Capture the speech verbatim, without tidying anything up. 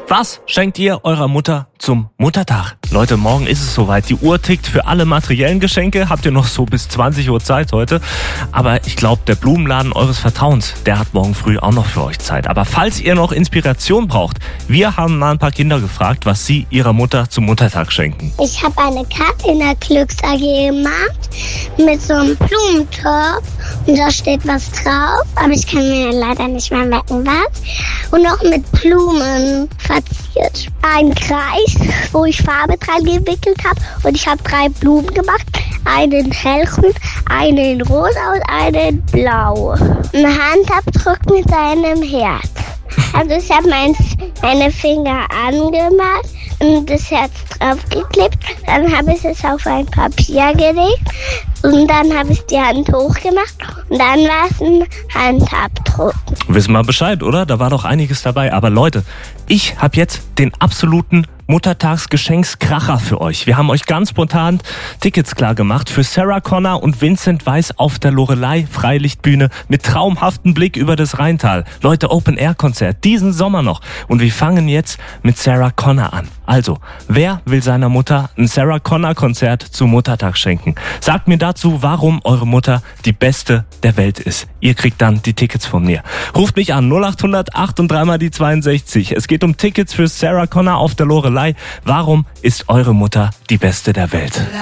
Was schenkt ihr eurer Mutter zum Muttertag? Leute, morgen ist es soweit. Die Uhr tickt für alle materiellen Geschenke. Habt ihr noch so bis zwanzig Uhr Zeit heute. Aber ich glaube, der Blumenladen eures Vertrauens, der hat morgen früh auch noch für euch Zeit. Aber falls ihr noch Inspiration braucht, wir haben mal ein paar Kinder gefragt, was sie ihrer Mutter zum Muttertag schenken. Ich habe eine Karte in der Glücks-A G gemacht mit so einem Blumentopf und da steht was drauf, aber ich kann mir leider nicht mehr merken, was. Und noch mit Blumen verziert. Ein Kreis, wo ich Farbe dran gewickelt habe und ich habe drei Blumen gemacht. Einen hellgrün, einen rosa und einen blau. Ein Handabdruck mit einem Herz. Also ich habe mein, meine Finger angemacht und das Herz draufgeklebt. Dann habe ich es auf ein Papier gelegt und dann habe ich die Hand hochgemacht und dann war es ein Handabdruck. Wissen wir Bescheid, oder? Da war doch einiges dabei. Aber Leute, ich habe jetzt den absoluten Muttertagsgeschenkskracher für euch. Wir haben euch ganz spontan Tickets klar gemacht für Sarah Connor und Vincent Weiss auf der Loreley Freilichtbühne mit traumhaftem Blick über das Rheintal. Leute, Open-Air-Konzert diesen Sommer noch. Und wir fangen jetzt mit Sarah Connor an. Also, wer will seiner Mutter ein Sarah Connor-Konzert zum Muttertag schenken? Sagt mir dazu, warum eure Mutter die beste der Welt ist. Ihr kriegt dann die Tickets von mir. Ruft mich an null acht hundert acht und drei mal die zweiundsechzig. Es geht um Tickets für Sarah Connor auf der Loreley. Warum ist eure Mutter die beste der Welt?